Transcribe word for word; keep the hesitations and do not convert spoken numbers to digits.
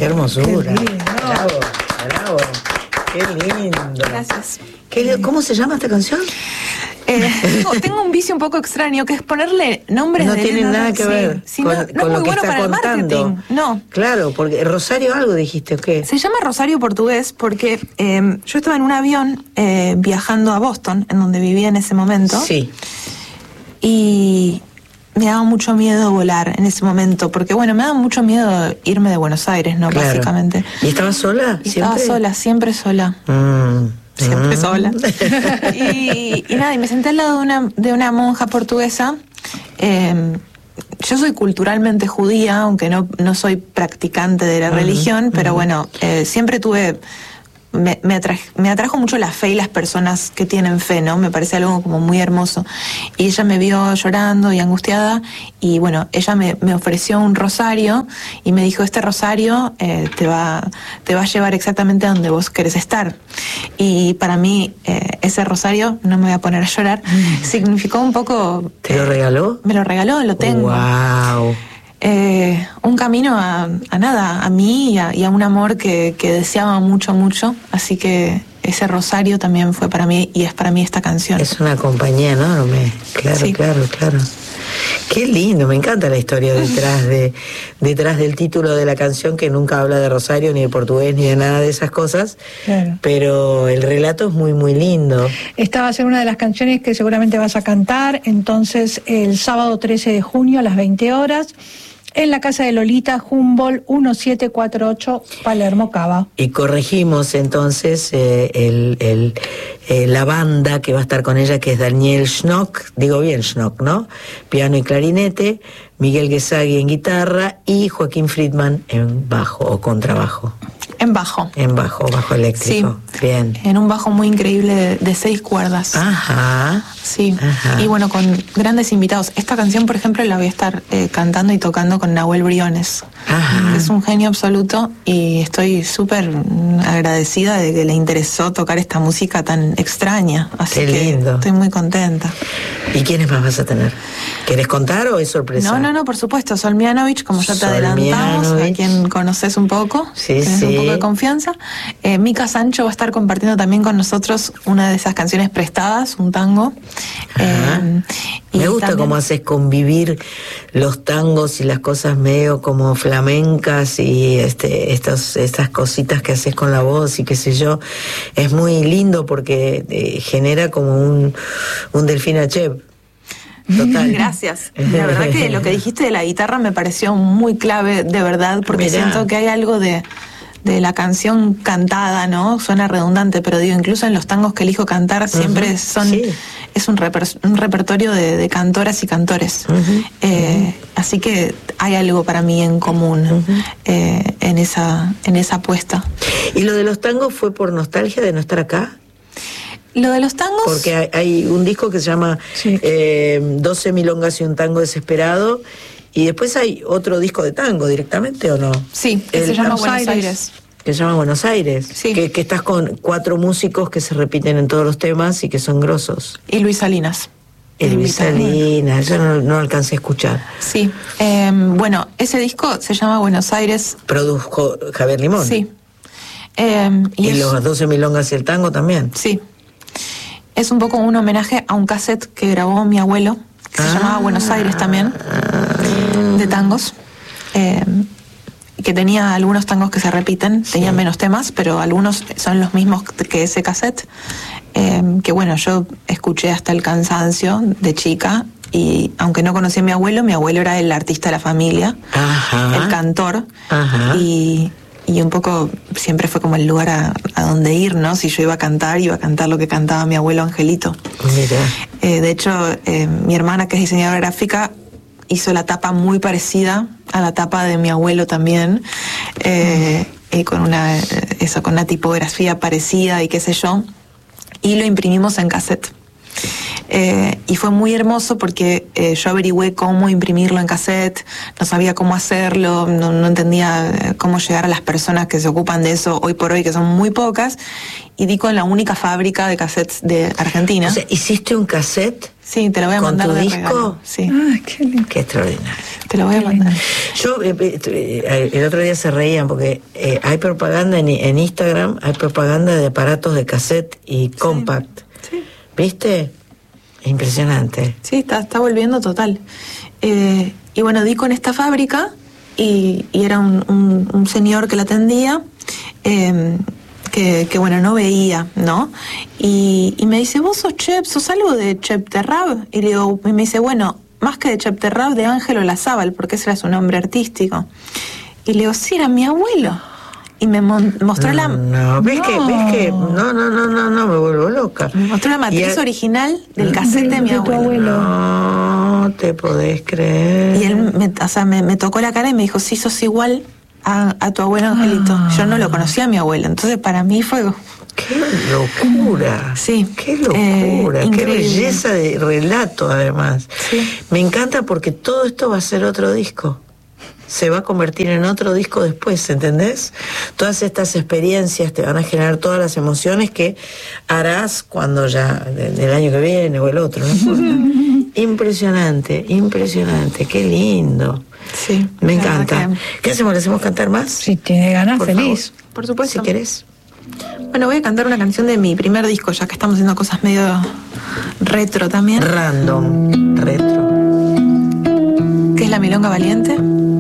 Qué hermosura. Qué lindo. Bravo, bravo. Qué lindo. Gracias. ¿Qué, ¿Cómo se llama esta canción? Eh, tengo, tengo un vicio un poco extraño, que es ponerle nombres no de tiene nada que sí, ver sí, con, no, no con es lo muy que bueno está para contando. el marketing. No. Claro, porque Rosario algo dijiste, ¿o qué? Se llama Rosario Portugués porque eh, yo estaba en un avión eh, viajando a Boston, en donde vivía en ese momento. Sí. Y me daba mucho miedo volar en ese momento, porque bueno, me daba mucho miedo irme de Buenos Aires, ¿no? Claro. Básicamente. ¿Y estabas sola? Y ¿Siempre? estaba sola, siempre sola. Mm. Siempre mm. sola. Y, y nada, y me senté al lado de una, de una monja portuguesa. Eh, yo soy culturalmente judía, aunque no, no soy practicante de la uh-huh, religión, pero uh-huh. bueno, eh, siempre tuve... Me, me, atrajo, me atrajo mucho la fe y las personas que tienen fe, ¿no? Me parece algo como muy hermoso. Y ella me vio llorando y angustiada, y bueno, ella me, me ofreció un rosario y me dijo, este rosario eh, te va, te va a llevar exactamente a donde vos querés estar. Y para mí, eh, ese rosario, no me voy a poner a llorar, mm. significó un poco... ¿Te lo regaló? Me lo regaló, lo tengo. ¡Wow! Eh, un camino a, a nada, a mí y a, y a un amor que, que deseaba mucho, mucho. Así que ese rosario también fue para mí y es para mí esta canción. Es una compañía enorme, claro, sí. claro, claro. Qué lindo, me encanta la historia detrás de detrás del título de la canción, que nunca habla de Rosario, ni de portugués, ni de nada de esas cosas, claro. Pero el relato es muy, muy lindo. Esta va a ser una de las canciones que seguramente vas a cantar, entonces el sábado trece de junio a las veinte horas, en la casa de Lolita, Humboldt uno siete cuatro ocho, Palermo, Cava. Y corregimos entonces eh, el, el, eh, la banda que va a estar con ella, que es Daniel Schnock, digo bien Schnock, ¿no? Piano y clarinete, Miguel Guesagui en guitarra y Joaquín Friedman en bajo o contrabajo. En bajo. En bajo, bajo eléctrico. Sí. Bien. En un bajo muy increíble de, de seis cuerdas. Ajá. Sí. Ajá. Y bueno, con grandes invitados. Esta canción, por ejemplo, la voy a estar eh, cantando y tocando con Nahuel Briones. Ajá. Es un genio absoluto y estoy súper agradecida de que le interesó tocar esta música tan extraña. Así Qué que lindo. Estoy muy contenta. ¿Y quiénes más vas a tener? ¿Querés contar o es sorpresa? No, no, no, por supuesto. Sol Mianovich, como ya te adelantamos, a quien conoces un poco. Sí, sí. Un poco de confianza. Eh, Mica Sancho va a estar compartiendo también con nosotros una de esas canciones prestadas, un tango. Eh, Me gusta también cómo haces convivir los tangos y las cosas medio como flamencas y este, estos, estas cositas que haces con la voz y qué sé yo. Es muy lindo porque eh, genera como un, un Delfín Achev. Total. Gracias. La verdad que lo que dijiste de la guitarra me pareció muy clave, de verdad, porque Mirá. siento que hay algo de, de la canción cantada, ¿no? Suena redundante, pero digo, incluso en los tangos que elijo cantar siempre uh-huh. son sí. es un, reper, un repertorio de, de cantoras y cantores. Uh-huh. Eh, uh-huh. Así que hay algo para mí en común uh-huh. eh, en esa en esa apuesta. ¿Y lo de los tangos fue por nostalgia de no estar acá? Lo de los tangos... Porque hay, hay un disco que se llama sí. eh, doce milongas y un tango desesperado, y después hay otro disco de tango directamente, ¿o no? Sí, que El, se llama Buenos Aires. Aires. Que se llama Buenos Aires. Sí. Que, que estás con cuatro músicos que se repiten en todos los temas y que son grosos. Y Luis Salinas. El Luis Salinas, yo no, no alcancé a escuchar. Sí, eh, bueno, ese disco se llama Buenos Aires. Produjo Javier Limón. Sí. Eh, y y es... los doce milongas y el tango también. Sí. Es un poco un homenaje a un cassette que grabó mi abuelo, que ah, se llamaba Buenos Aires también, de tangos, eh, que tenía algunos tangos que se repiten, sí. tenían menos temas, pero algunos son los mismos que ese cassette, eh, que bueno, yo escuché hasta el cansancio de chica, y aunque no conocí a mi abuelo, mi abuelo era el artista de la familia, Ajá. el cantor, Ajá. y... Y un poco siempre fue como el lugar a, a donde ir, ¿no? Si yo iba a cantar, iba a cantar lo que cantaba mi abuelo Angelito. Mira. Eh, de hecho, eh, mi hermana, que es diseñadora gráfica, hizo la tapa muy parecida a la tapa de mi abuelo también, eh, mm. y con una, eso, con una tipografía parecida y qué sé yo. Y lo imprimimos en cassette. Eh, y fue muy hermoso porque eh, yo averigüé cómo imprimirlo en cassette, no sabía cómo hacerlo, no, no entendía cómo llegar a las personas que se ocupan de eso hoy por hoy, que son muy pocas, y di con la única fábrica de cassettes de Argentina. O sea, ¿hiciste un cassette? Sí, te lo voy a ¿Con mandar tu de disco? regalo. Sí. Ah, qué lindo. Qué extraordinario. Te lo voy a mandar. Yo, eh, eh, el otro día se reían porque eh, hay propaganda en, en Instagram, hay propaganda de aparatos de cassette y compact. Sí. Sí. ¿Viste? Impresionante. Sí, está, está volviendo total. Eh, y bueno, di con esta fábrica y, y era un, un, un señor que la atendía, eh, que, que bueno, no veía, ¿no? Y, y me dice, ¿vos sos Chep? ¿Sos algo de Chep Terrab? Y, le digo, y me dice, bueno, más que de Chep Terrab, de Ángelo Olazábal, porque ese era su nombre artístico. Y le digo, sí, era mi abuelo. Y me mon- mostró no, la... No, ¿ves, no. Que, ¿ves que? No, no, no, no, no, me vuelvo loca. Me mostró la matriz a... original del cassette de, de mi de abuelo. abuelo. No te podés creer. Y él me, o sea, me, me tocó la cara y me dijo, sí, sos igual a, a tu abuelo Angelito. Ah. Yo no lo conocía a mi abuelo, entonces para mí fue... ¡Qué locura! Sí. ¡Qué locura! Eh, ¡Qué belleza de relato, además! Sí. Me encanta porque todo esto va a ser otro disco. Se va a convertir en otro disco después, ¿entendés? Todas estas experiencias te van a generar todas las emociones que harás cuando ya, del año que viene o el otro, ¿no? Impresionante, impresionante, qué lindo. Sí. Me encanta. Que... ¿Qué hacemos? ¿Le hacemos cantar más? Si tiene ganas, Por feliz. Favor. Por supuesto. Si querés. Bueno, voy a cantar una canción de mi primer disco, ya que estamos haciendo cosas medio retro también. Random, retro. ¿Qué es La Milonga Valiente?